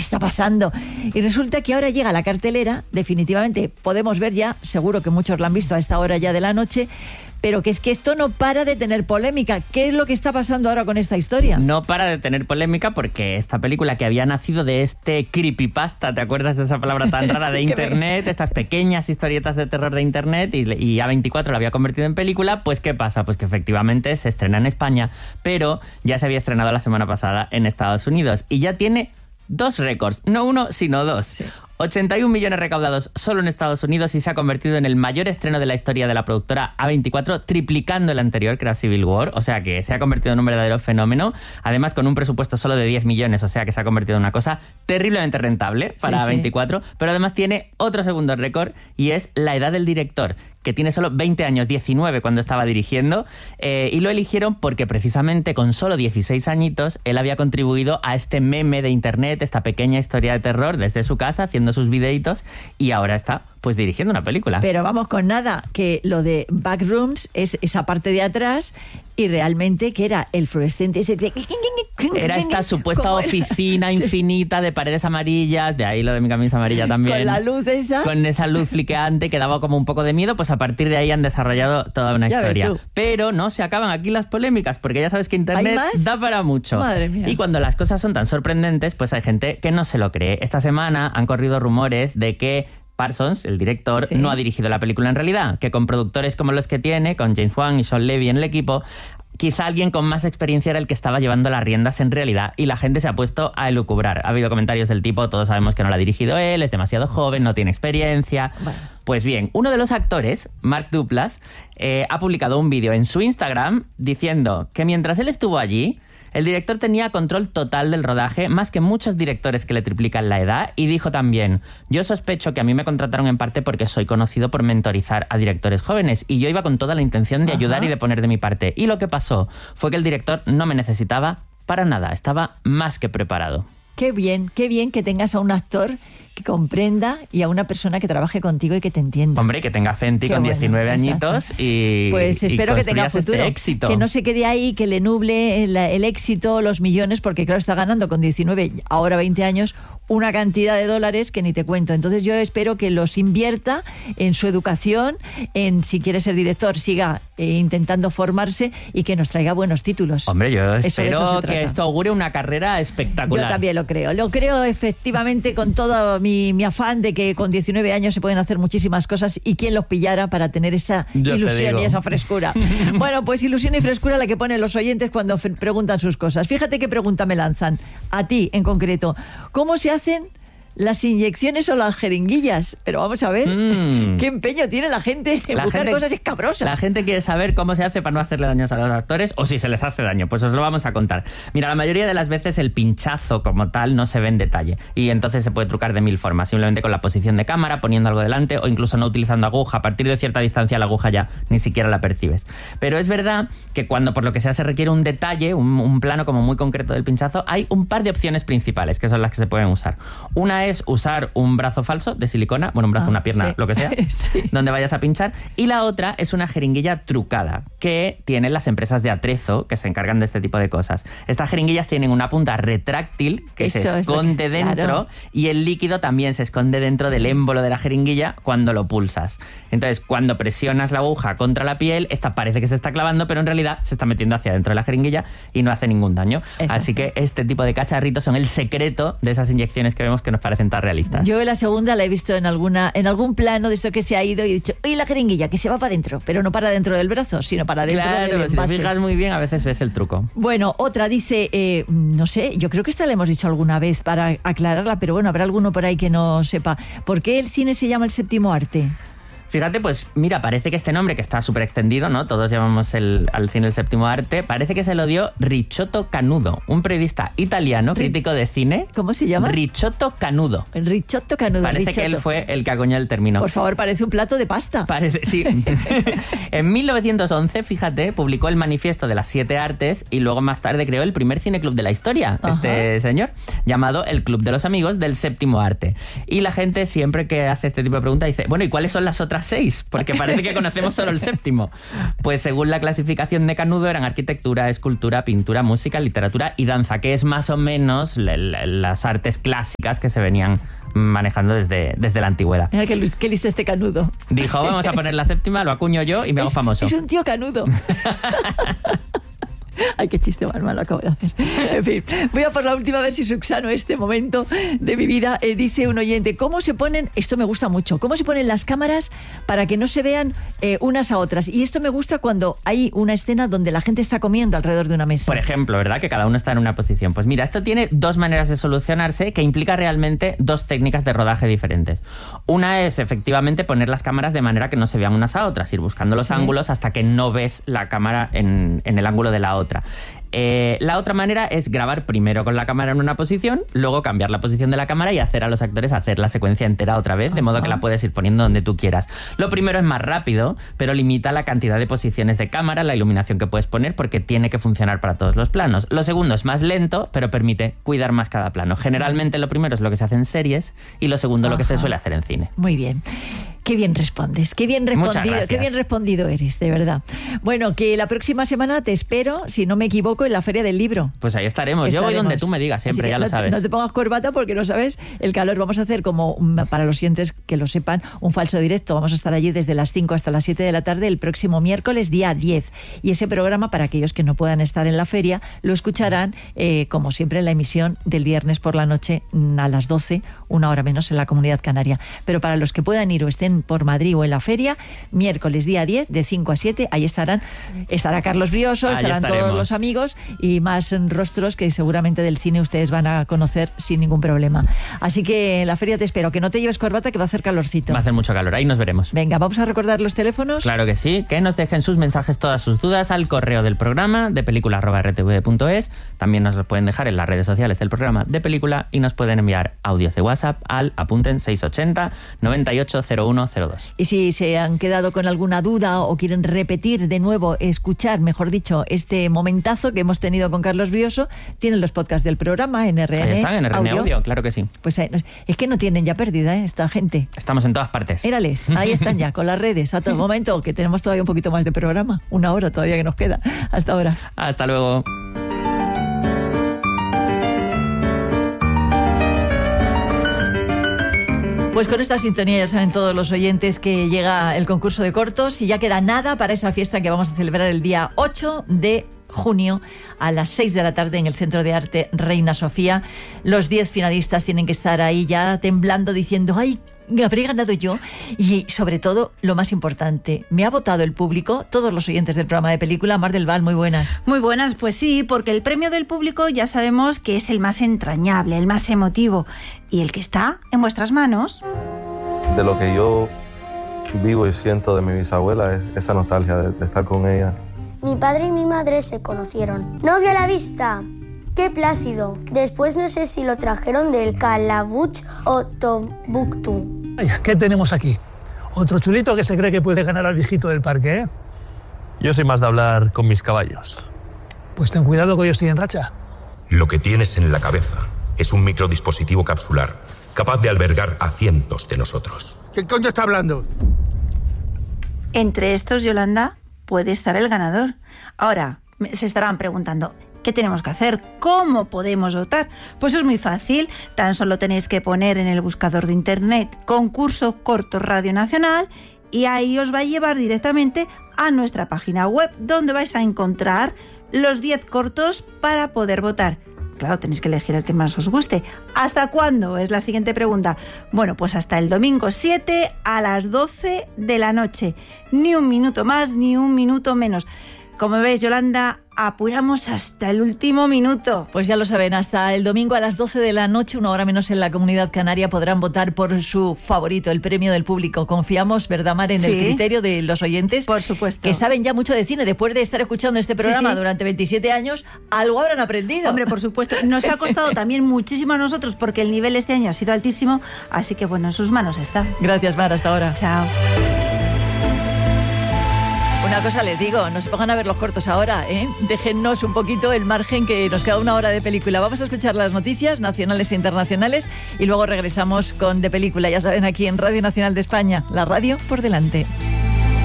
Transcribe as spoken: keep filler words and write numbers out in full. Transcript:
está pasando? Y resulta que ahora llega a la cartelera, definitivamente podemos ver ya, seguro que muchos la han visto a esta hora ya de la noche, pero que es que esto no para de tener polémica. ¿Qué es lo que está pasando ahora con esta historia? No para de tener polémica porque esta película que había nacido de este creepypasta, ¿te acuerdas de esa palabra tan rara de sí, internet? Me... Estas pequeñas historietas de terror de internet y, y A veinticuatro la había convertido en película. Pues ¿qué pasa? Pues que efectivamente se estrena en España, pero ya se había estrenado la semana pasada en Estados Unidos y ya tiene dos récords, no uno, sino dos. Sí. ochenta y un millones recaudados solo en Estados Unidos y se ha convertido en el mayor estreno de la historia de la productora A veinticuatro, triplicando el anterior, que era Civil War, o sea que se ha convertido en un verdadero fenómeno, además con un presupuesto solo de diez millones, o sea que se ha convertido en una cosa terriblemente rentable para sí, A veinticuatro, sí. Pero además tiene otro segundo récord y es la edad del director, que tiene solo veinte años, diecinueve cuando estaba dirigiendo, eh, y lo eligieron porque precisamente con solo dieciséis añitos él había contribuido a este meme de internet, esta pequeña historia de terror desde su casa, haciendo sus videitos, y ahora está pues dirigiendo una película. Pero vamos con nada, que lo de Backrooms es esa parte de atrás y realmente que era el fluorescente ese de... Era esta supuesta oficina infinita de paredes amarillas, de ahí lo de mi camisa amarilla también. Con la luz esa. Con esa luz fliqueante que daba como un poco de miedo, pues a partir de ahí han desarrollado toda una ya historia. Pero no se acaban aquí las polémicas, porque ya sabes que internet da para mucho. Madre mía. Y cuando las cosas son tan sorprendentes, pues hay gente que no se lo cree. Esta semana han corrido rumores de que Parsons, el director, sí. no ha dirigido la película en realidad, que con productores como los que tiene, con James Wan y Sean Levy en el equipo, quizá alguien con más experiencia era el que estaba llevando las riendas en realidad, y la gente se ha puesto a elucubrar. Ha habido comentarios del tipo, todos sabemos que no la ha dirigido él, es demasiado joven, no tiene experiencia. Bueno. Pues bien, uno de los actores, Mark Duplass, eh, ha publicado un vídeo en su Instagram diciendo que mientras él estuvo allí, el director tenía control total del rodaje, más que muchos directores que le triplican la edad, y dijo también: yo sospecho que a mí me contrataron en parte porque soy conocido por mentorizar a directores jóvenes, y yo iba con toda la intención de Ajá. ayudar y de poner de mi parte. Y lo que pasó fue que el director no me necesitaba para nada, estaba más que preparado. Qué bien, qué bien que tengas a un actor que comprenda y a una persona que trabaje contigo y que te entienda. Hombre, que tenga fe en ti con bueno, diecinueve exacto. añitos y pues espero y que tenga futuro, este éxito. Que no se quede ahí, que le nuble el, el éxito, los millones, porque claro, está ganando con diecinueve, ahora veinte años, una cantidad de dólares que ni te cuento. Entonces yo espero que los invierta en su educación, en si quiere ser director, siga eh, intentando formarse y que nos traiga buenos títulos. Hombre, yo espero que esto augure una carrera espectacular. Yo también lo creo. Lo creo efectivamente con todo mi, mi afán de que con diecinueve años se pueden hacer muchísimas cosas y quién los pillara para tener esa yo ilusión y esa frescura. Bueno, pues ilusión y frescura la que ponen los oyentes cuando preguntan sus cosas. Fíjate qué pregunta me lanzan, a ti en concreto. ¿Cómo se hacen las inyecciones o las jeringuillas? Pero vamos a ver, mm. qué empeño tiene la gente en la buscar gente, cosas escabrosas. La gente quiere saber cómo se hace para no hacerle daños a los actores, o si se les hace daño, pues os lo vamos a contar. Mira, la mayoría de las veces el pinchazo como tal no se ve en detalle, y entonces se puede trucar de mil formas, simplemente con la posición de cámara, poniendo algo delante, o incluso no utilizando aguja. A partir de cierta distancia la aguja ya ni siquiera la percibes. Pero es verdad que cuando por lo que sea se requiere un detalle, un, un plano como muy concreto del pinchazo, hay un par de opciones principales, que son las que se pueden usar. Una es usar un brazo falso de silicona, bueno, un brazo, ah, una pierna, sí. lo que sea, sí. donde vayas a pinchar, y la otra es una jeringuilla trucada que tienen las empresas de atrezo que se encargan de este tipo de cosas. Estas jeringuillas tienen una punta retráctil que Eso se esconde que, dentro claro. y el líquido también se esconde dentro del émbolo de la jeringuilla cuando lo pulsas. Entonces, cuando presionas la aguja contra la piel, esta parece que se está clavando, pero en realidad se está metiendo hacia dentro de la jeringuilla y no hace ningún daño. Exacto. Así que este tipo de cacharritos son el secreto de esas inyecciones que vemos que nos parecen tan realistas. Yo la segunda la he visto en alguna en algún plano de esto que se ha ido y he dicho, oye, la jeringuilla que se va para adentro, pero no para dentro del brazo, sino para dentro claro, del envase. Si te fijas muy bien, a veces ves el truco. Bueno, otra dice, eh, no sé, yo creo que esta la hemos dicho alguna vez para aclararla, pero bueno, habrá alguno por ahí que no sepa. ¿Por qué el cine se llama el séptimo arte? Fíjate, pues mira, parece que este nombre, que está súper extendido, ¿no? Todos llamamos el, al cine el séptimo arte, parece que se lo dio Ricciotto Canudo, un periodista italiano, R- crítico de cine. ¿Cómo se llama? Ricciotto Canudo. Ricciotto Canudo. Parece Ricciotto. que él fue el que acuñó el término. Por favor, parece un plato de pasta. Parece, sí. En mil novecientos once, fíjate, publicó el Manifiesto de las Siete Artes y luego más tarde creó el primer cineclub de la historia, Ajá. este señor, llamado el Club de los Amigos del Séptimo Arte. Y la gente siempre que hace este tipo de preguntas dice, bueno, ¿y cuáles son las otras otras seis? Porque parece que conocemos solo el séptimo. Pues según la clasificación de Canudo eran arquitectura, escultura, pintura, música, literatura y danza, que es más o menos las artes clásicas que se venían manejando desde, desde la antigüedad. Mira qué, qué listo este Canudo. Dijo, vamos a poner la séptima, lo acuño yo y me hago es, famoso. Es un tío Canudo. Ay, qué chiste más malo acabo de hacer. En fin, voy a por la última vez si subsano este momento de mi vida. Eh, dice un oyente, ¿cómo se ponen, esto me gusta mucho, cómo se ponen las cámaras para que no se vean eh, unas a otras? Y esto me gusta cuando hay una escena donde la gente está comiendo alrededor de una mesa. Por ejemplo, ¿verdad? Que cada uno está en una posición. Pues mira, esto tiene dos maneras de solucionarse que implica realmente dos técnicas de rodaje diferentes. Una es efectivamente poner las cámaras de manera que no se vean unas a otras, ir buscando los sí. ángulos hasta que no ves la cámara en, en el ángulo de la otra. Eh, la otra manera es grabar primero con la cámara en una posición, luego cambiar la posición de la cámara y hacer a los actores hacer la secuencia entera otra vez, de modo que la puedes ir poniendo donde tú quieras. Lo primero es más rápido, pero limita la cantidad de posiciones de cámara, la iluminación que puedes poner, porque tiene que funcionar para todos los planos. Lo segundo es más lento, pero permite cuidar más cada plano. Generalmente lo primero es lo que se hace en series y lo segundo Ajá. lo que se suele hacer en cine. Muy bien. Qué bien respondes, qué bien respondido, qué bien respondido eres, de verdad. Bueno, que la próxima semana te espero, si no me equivoco, en la Feria del Libro. Pues ahí estaremos. estaremos. Yo voy donde tú me digas, siempre, ya no, lo sabes. No te pongas corbata porque no sabes el calor. Vamos a hacer como, para los oyentes que lo sepan, un falso directo. Vamos a estar allí desde las cinco hasta las siete de la tarde el próximo miércoles, día diez. Y ese programa, para aquellos que no puedan estar en la feria, lo escucharán, eh, como siempre, en la emisión del viernes por la noche a las doce, una hora menos en la Comunidad Canaria. Pero para los que puedan ir o estén por Madrid o en la feria, miércoles día diez, de cinco a siete, ahí estarán, estará Carlos Brioso, ahí estarán estaremos. todos los amigos y más rostros que seguramente del cine ustedes van a conocer sin ningún problema. Así que en la feria te espero, que no te lleves corbata, que va a hacer calorcito. Va a hacer mucho calor, ahí nos veremos. Venga, vamos a recordar los teléfonos. Claro que sí, que nos dejen sus mensajes, todas sus dudas al correo del programa de película arroba r t v punto es. También nos los pueden dejar en las redes sociales del programa de película y nos pueden enviar audios de WhatsApp al, apunten, seiscientos ochenta, noventa y ocho, cero uno cero dos. Y si se han quedado con alguna duda o quieren repetir de nuevo, escuchar, mejor dicho, este momentazo que hemos tenido con Carlos Brioso, tienen los podcasts del programa en R N Ahí están, en R N Audio, Audio, claro que sí. Pues es que no tienen ya pérdida, ¿eh? Esta gente. Estamos en todas partes. Mírales, ahí están ya, con las redes, a todo momento, que tenemos todavía un poquito más de programa, una hora todavía que nos queda. Hasta ahora. Hasta luego. Pues con esta sintonía ya saben todos los oyentes que llega el concurso de cortos y ya queda nada para esa fiesta que vamos a celebrar el día ocho de junio a las seis de la tarde en el Centro de Arte Reina Sofía. Los diez finalistas tienen que estar ahí ya temblando diciendo ¡ay! Habré ganado yo. Y sobre todo, lo más importante, me ha votado el público, todos los oyentes del programa de película. Mar del Val, muy buenas. Muy buenas, pues sí, porque el premio del público ya sabemos que es el más entrañable, el más emotivo y el que está en vuestras manos. De lo que yo vivo y siento de mi bisabuela es esa nostalgia de, de estar con ella. Mi padre y mi madre se conocieron. ¡Novio a la vista! ¡Qué plácido! Después no sé si lo trajeron del Calabuch o Tombuctú. ¿Qué tenemos aquí? Otro chulito que se cree que puede ganar al viejito del parque, ¿eh? Yo soy más de hablar con mis caballos. Pues ten cuidado que yo estoy en racha. Lo que tienes en la cabeza es un microdispositivo capsular capaz de albergar a cientos de nosotros. ¿Qué coño está hablando? Entre estos, Yolanda, puede estar el ganador. Ahora, se estarán preguntando, ¿qué tenemos que hacer? ¿Cómo podemos votar? Pues es muy fácil. Tan solo tenéis que poner en el buscador de internet Concurso Cortos Radio Nacional y ahí os va a llevar directamente a nuestra página web donde vais a encontrar los diez cortos para poder votar. Claro, tenéis que elegir el que más os guste. ¿Hasta cuándo? Es la siguiente pregunta. Bueno, pues hasta el domingo siete a las doce de la noche. Ni un minuto más, ni un minuto menos. Como veis, Yolanda, apuramos hasta el último minuto. Pues ya lo saben, hasta el domingo a las doce de la noche, una hora menos en la Comunidad Canaria, podrán votar por su favorito, el premio del público. Confiamos, ¿verdad, Mar, en sí, el criterio de los oyentes? Por supuesto. Que saben ya mucho de cine. Después de estar escuchando este programa sí, sí. durante veintisiete años, algo habrán aprendido. Hombre, por supuesto. Nos ha costado también muchísimo a nosotros porque el nivel este año ha sido altísimo, así que bueno, en sus manos está. Gracias, Mar, hasta ahora. Chao. Una cosa les digo, no se pongan a ver los cortos ahora, ¿eh? Déjennos un poquito el margen, que nos queda una hora de película. Vamos a escuchar las noticias nacionales e internacionales y luego regresamos con De Película, ya saben, aquí en Radio Nacional de España, la radio por delante.